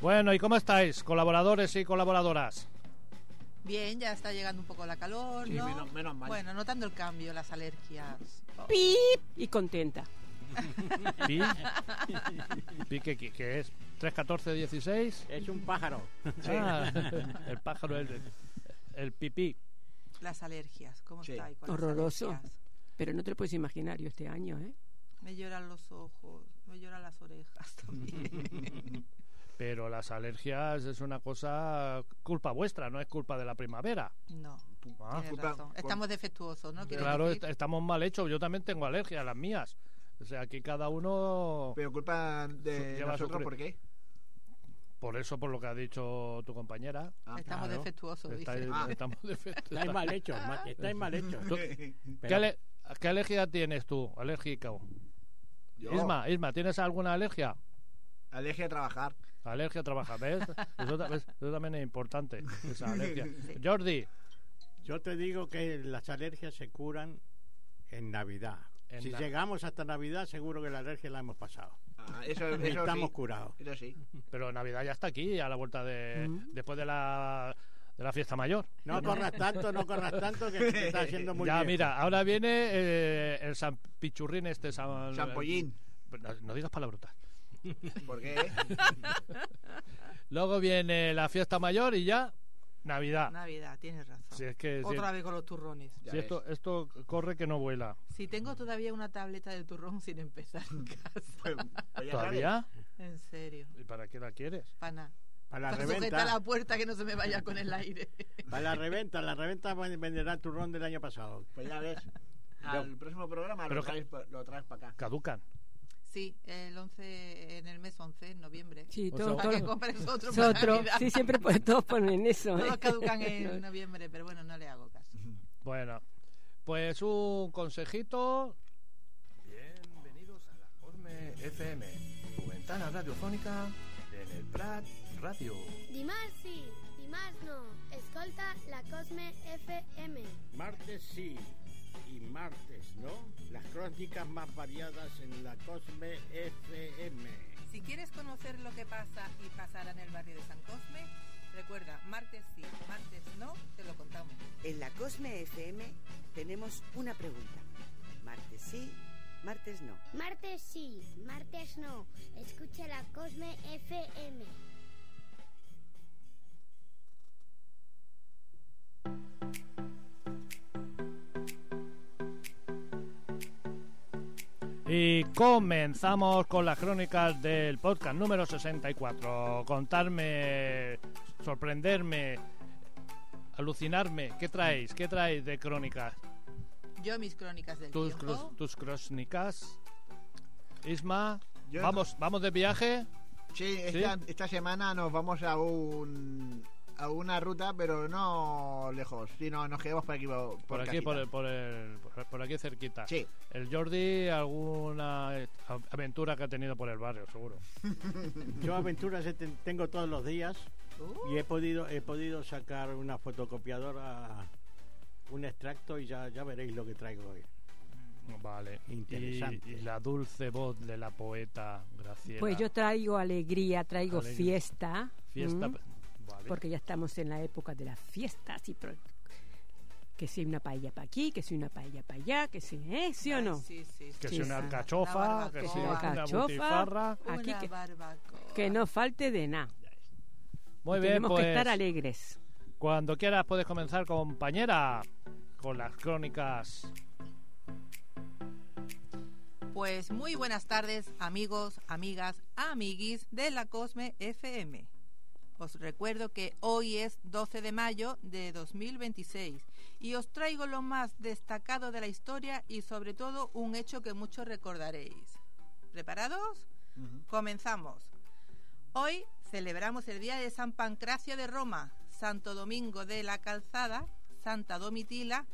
Bueno, ¿y cómo estáis, colaboradores y colaboradoras? Bien, ya está llegando un poco la calor, Sí, ¿no? menos mal. Bueno, notando el cambio, las alergias. Oh. ¡Pip! Y contenta. ¿Pi? ¿Pi qué es? ¿31416? Es un pájaro. Ah, el pájaro, el pipí. Las alergias, ¿cómo Sí. estáis con Horroroso. las alergias? Pero no te lo puedes imaginar yo este año, ¿eh? Me lloran los ojos, me lloran las orejas también. Pero las alergias es una cosa culpa vuestra, no es culpa de la primavera. No, Ah, tienes culpa- razón. Estamos defectuosos, ¿no? ¿Quieres Claro, decir? estamos mal hechos. Yo también tengo alergias, las mías. O sea, aquí cada uno... Pero culpa de Lleva su nosotros, cre- ¿por qué? Por eso, por lo que ha dicho tu compañera. Ah, Estamos Claro. defectuosos, Estáis, dice. estamos defectuosos. Estáis mal hechos, estáis mal hechos. Tú- Pero- ¿Qué alergia tienes tú? Alérgico. Yo, Isma, ¿tienes alguna alergia? alergia a trabajar. Alergia a trabajar, ¿ves? Eso también es importante, esa alergia. Jordi, Yo te digo que las alergias se curan en Navidad. Si llegamos hasta Navidad, seguro que la alergia la hemos pasado. Ah, eso Estamos sí. curados. Eso sí. pero Navidad ya está aquí, a la vuelta de... Después de la fiesta mayor. No corras tanto, que te está haciendo muy Ya, viejo. mira, ahora viene el San Pichurrín Champollín. No digas palabrotas. ¿Por qué? Luego viene la fiesta mayor y ya Navidad. Navidad, tienes razón. Si es que Otra vez con los turrones. Ya si ves. esto corre que no vuela. Si tengo todavía una tableta de turrón sin empezar en casa. Pues ya ¿Todavía? En serio. ¿Y para qué la quieres? Para nada. Para la Para sujetar la reventa, puerta que no se me vaya con el aire. la reventa venderá el turrón del año pasado. Pues ya ves. Al próximo programa Pero lo traes para acá. Caducan. Sí, el 11, en el mes 11, en noviembre. Sí, O todo, sea, Para que todo. compres otro Es para otro. Navidad. Sí, siempre todos ponen eso. Todos ¿eh? caducan en noviembre, pero bueno, no le hago caso. Bueno, pues un consejito. Bienvenidos a la Cosme FM, tu ventana radiofónica en el Prat Radio. Dimarts sí, dimarts no. Escolta la Cosme FM. Martes sí y martes no. Las crónicas más variadas en la Cosme FM. Si quieres conocer lo que pasa y pasará en el barrio de San Cosme, recuerda, martes sí, martes no, te lo contamos. En la Cosme FM tenemos una pregunta. Martes sí, martes no. Martes sí, martes no. Escucha la Cosme FM. Y comenzamos con las crónicas del podcast número 64. Contarme, sorprenderme, alucinarme. ¿Qué traéis? ¿Qué traéis de crónicas? Yo mis crónicas del Tus crónicas. Isma, Yo- vamos de viaje. Sí, ¿Sí? esta semana nos vamos a una ruta, pero no lejos, sino nos quedamos por aquí, Por aquí, casita. por aquí cerquita. Sí. El Jordi, alguna aventura que ha tenido por el barrio, seguro. Yo aventuras tengo todos los días y he podido sacar una fotocopiadora, un extracto y ya veréis lo que traigo hoy. Vale. Interesante. Y la dulce voz de la poeta Graciela. Pues yo traigo alegría, traigo Alegría. fiesta. Fiesta. ¿m? Vale. Porque ya estamos en la época de las fiestas. Que si hay una paella para aquí, que si una paella para allá, que si, ¿sí o no? Sí, sí, sí. Que Sí, si una sí. alcachofa, Una que si barbacoa. una Alcachofa. butifarra. Aquí Una que- barbacoa. Que no falte de nada. Muy bien, Tenemos pues que estar alegres. cuando quieras puedes comenzar, compañera, con las crónicas. Pues muy buenas tardes, amigos, amigas, amiguis de la Cosme FM. Os recuerdo que hoy es 12 de mayo de 2026 y os traigo lo más destacado de la historia y sobre todo un hecho que muchos recordaréis. ¿Preparados? Comenzamos. Hoy celebramos el día de San Pancracio de Roma, Santo Domingo de la Calzada, Santa Domitila